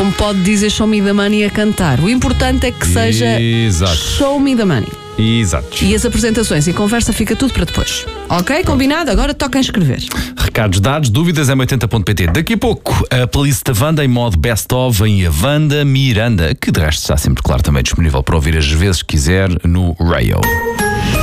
como pode dizer Show Me the Money a cantar. O importante é que seja Exato. Show Me the Money. Exato. E as apresentações e conversa fica tudo para depois. Ok? Combinado? Agora toca escrever. Recados dados, dúvidas m80.pt. Daqui a pouco, a playlist da Wanda em modo best-of em A Wanda Miranda, que de resto está sempre, claro, também disponível para ouvir as vezes que quiser no Rayo.